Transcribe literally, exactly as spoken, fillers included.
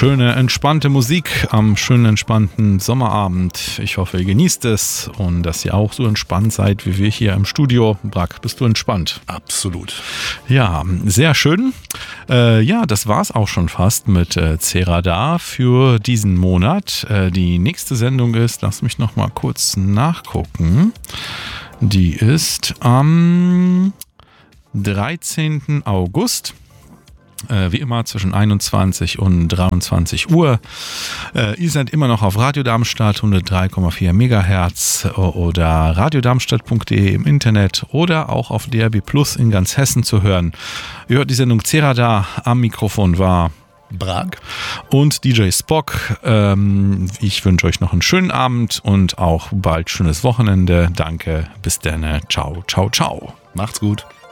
Schöne, entspannte Musik am schönen, entspannten Sommerabend. Ich hoffe, ihr genießt es und dass ihr auch so entspannt seid wie wir hier im Studio. Brack, bist du entspannt? Absolut. Ja, sehr schön. Äh, ja, das war's auch schon fast mit äh, Ceradar für diesen Monat. Äh, die nächste Sendung ist, lass mich noch mal kurz nachgucken. Die ist am dreizehnten August. Äh, wie immer zwischen einundzwanzig und dreiundzwanzig Uhr. Äh, ihr seid immer noch auf Radio Darmstadt hundertdrei Komma vier Megahertz oder radiodarmstadt punkt de im Internet oder auch auf D R B Plus in ganz Hessen zu hören. Ihr hört die Sendung Ceradar. Am Mikrofon war Brack und D J Spock. Ähm, ich wünsche euch noch einen schönen Abend und auch bald schönes Wochenende. Danke, bis dann. Ciao, ciao, ciao. Macht's gut.